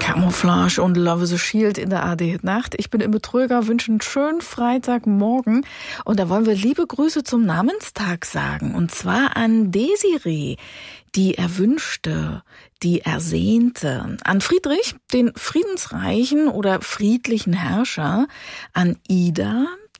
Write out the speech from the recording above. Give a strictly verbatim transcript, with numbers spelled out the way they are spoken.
Camouflage und Love is a Shield in der A R D-Nacht. Ich bin Imme Tröger, wünsche einen schönen Freitagmorgen. Und da wollen wir liebe Grüße zum Namenstag sagen. Und zwar an Desiree, die Erwünschte, die Ersehnte. An Friedrich, den friedensreichen oder friedlichen Herrscher. An Ida,